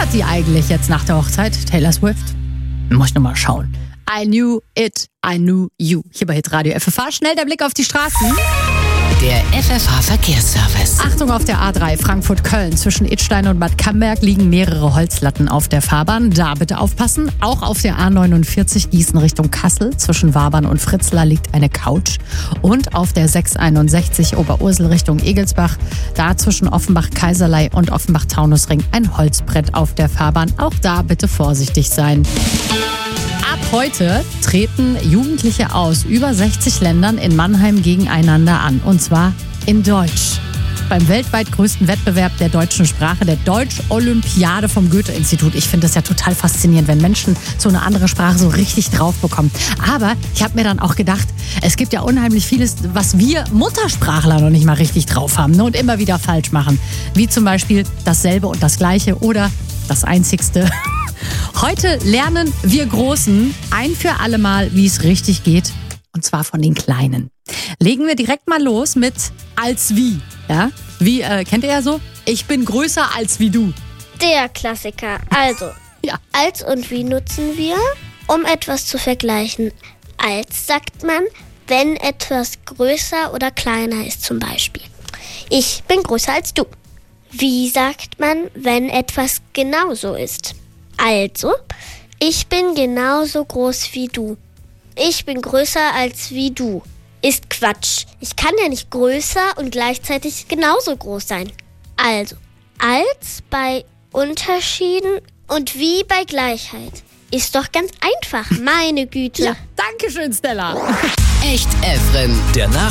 feiert die eigentlich jetzt nach der Hochzeit? Taylor Swift? Muss ich nochmal schauen. I knew it, I knew you. Hier bei Hitradio FFH. Schnell der Blick auf die Straßen. Der FFH-Verkehrsservice. Achtung auf der A3 Frankfurt-Köln. Zwischen Idstein und Bad Camberg liegen mehrere Holzlatten auf der Fahrbahn. Da bitte aufpassen. Auch auf der A49 Gießen Richtung Kassel. Zwischen Wabern und Fritzlar liegt eine Couch. Und auf der 661 Oberursel Richtung Egelsbach. Da zwischen Offenbach-Kaiserlei und Offenbach-Taunusring ein Holzbrett auf der Fahrbahn. Auch da bitte vorsichtig sein. Ab heute treten Jugendliche aus über 60 Ländern in Mannheim gegeneinander an. Und zwar in Deutsch. Beim weltweit größten Wettbewerb der deutschen Sprache, der Deutsch-Olympiade vom Goethe-Institut. Ich finde das ja total faszinierend, wenn Menschen so eine andere Sprache so richtig drauf bekommen. Aber ich habe mir dann auch gedacht, es gibt ja unheimlich vieles, was wir Muttersprachler noch nicht mal richtig drauf haben, ne, und immer wieder falsch machen. Wie zum Beispiel dasselbe und das Gleiche oder das Einzigste. Heute lernen wir Großen ein für alle Mal, wie es richtig geht. Und zwar von den Kleinen. Legen wir direkt mal los mit als wie. Ja? Wie, kennt ihr ja so? Ich bin größer als wie du. Der Klassiker. Also, Ja. als und wie nutzen wir, um etwas zu vergleichen. Als sagt man, wenn etwas größer oder kleiner ist zum Beispiel. Ich bin größer als du. Wie sagt man, wenn etwas genauso ist? Also, ich bin genauso groß wie du. Ich bin größer als wie du. Ist Quatsch. Ich kann ja nicht größer und gleichzeitig genauso groß sein. Also, als bei Unterschieden und wie bei Gleichheit. Ist doch ganz einfach, meine Güte. Ja, danke schön, Stella. Echt Efren. Der